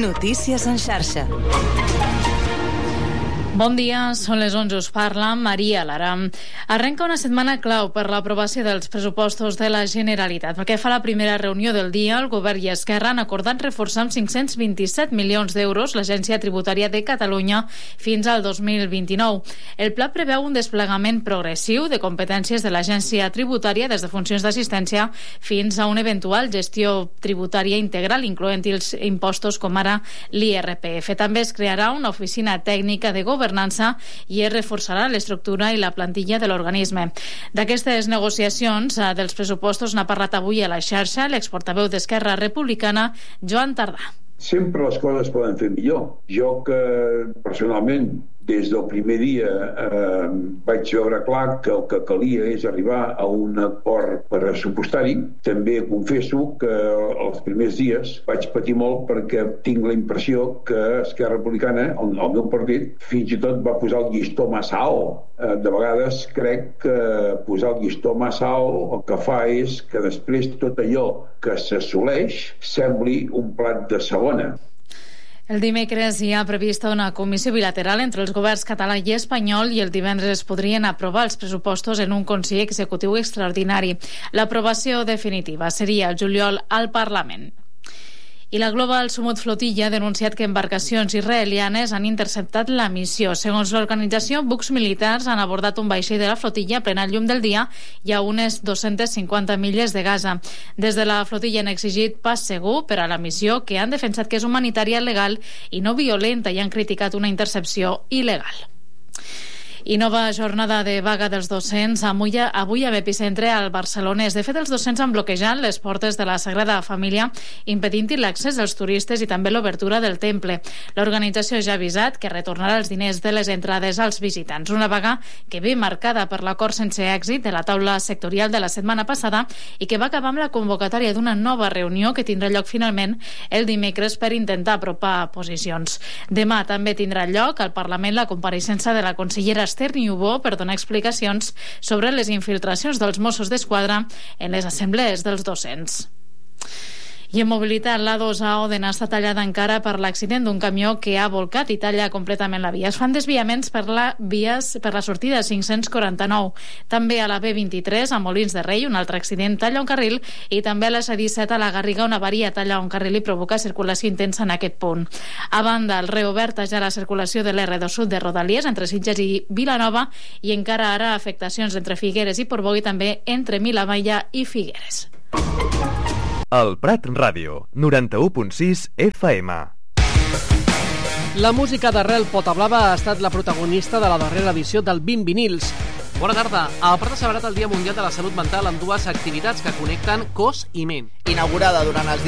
Notícies en xarxa. Bon dia, són les 11, us parla Maria Lara. Arrenca una setmana clau per l'aprovació dels pressupostos de la Generalitat. Pel que fa a la primera reunió del dia, el Govern i Esquerra han acordat reforçar amb 527 milions d'euros l'Agència Tributària de Catalunya fins al 2029. El pla preveu un desplegament progressiu de competències de l'Agència Tributària des de funcions d'assistència fins a una eventual gestió tributària integral, incloent-hi els impostos com ara l'IRPF. També es crearà una oficina tècnica de governança i es reforçarà l'estructura i la plantilla de l'organisme. D'aquestes negociacions dels pressupostos n'ha parlat avui a la xarxa l'exportaveu d'Esquerra Republicana, Joan Tardà. Sempre les coses poden fer millor. Jo que personalment des del primer dia vaig veure clar que el que calia és arribar a un acord pressupostari. També confesso que els primers dies vaig patir molt perquè tinc la impressió que Esquerra Republicana, el meu partit, fins i tot va posar el llistó massa alt. De vegades crec que posar el llistó massa alt el que fa és que després tot allò que s'assoleix sembli un plat de segona. El dimecres hi ha prevista una comissió bilateral entre els governs català i espanyol i el divendres es podrien aprovar els pressupostos en un Consell Executiu extraordinari. L'aprovació definitiva seria el juliol al Parlament. I la Global Sumut Flotilla ha denunciat que embarcacions israelianes han interceptat la missió. Segons l'organització, bucs militars han abordat un vaixell de la flotilla a plena llum del dia i a unes 250 milles de Gaza. Des de la flotilla han exigit pas segur per a la missió, que han defensat que és humanitària, legal i no violenta, i han criticat una intercepció il·legal. I nova jornada de vaga dels docents avui a l'epicentre al Barcelonès. De fet, els docents han bloquejat les portes de la Sagrada Família, impedint-hi l'accés dels turistes i també l'obertura del temple. L'organització ja ha avisat que retornarà els diners de les entrades als visitants. Una vaga que ve marcada per l'acord sense èxit de la taula sectorial de la setmana passada i que va acabar amb la convocatòria d'una nova reunió que tindrà lloc finalment el dimecres per intentar apropar posicions. Demà també tindrà lloc al Parlament la compareixença de la consellera Esther Niubó per donar explicacions sobre les infiltracions dels Mossos d'Esquadra en les assemblees dels docents. I en mobilitat, l'A2 a Òdena està tallada encara per l'accident d'un camió que ha volcat i talla completament la via. Es fan desviaments per la sortida 549. També a la B23, a Molins de Rei, un altre accident talla un carril, i també a la C17 a la Garriga, una avaria talla un carril i provoca circulació intensa en aquest punt. A banda, el reoberta ja la circulació de l'R2 Sud de Rodalies entre Sitges i Vilanova, i encara ara afectacions entre Figueres i Portbou i també entre Vilamalla i Figueres. El Prat Ràdio, 91.6 FM. La música d'Arrel Potablava ha estat la protagonista de la darrera edició del 20 vinils. Bona tarda. El Prat ha celebrat el Dia Mundial de la Salut Mental amb dues activitats que connecten cos i ment. Inaugurada durant els